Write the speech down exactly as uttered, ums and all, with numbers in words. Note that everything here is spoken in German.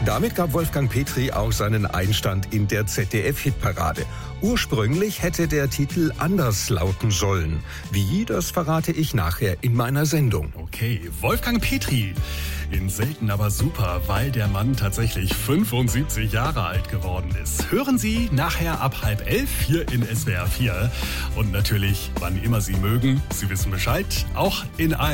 Damit gab Wolfgang Petri auch seinen Einstand in der Z D F-Hitparade. Ursprünglich hätte der Titel anders lauten sollen. Wie, das verrate ich nachher in meiner Sendung. Okay, Wolfgang Petri. In Selten aber super, weil der Mann tatsächlich fünfundsiebzig Jahre alt geworden ist. Hören Sie nachher ab halb elf hier in S W R vier. Und natürlich, wann immer Sie mögen, Sie wissen Bescheid, auch in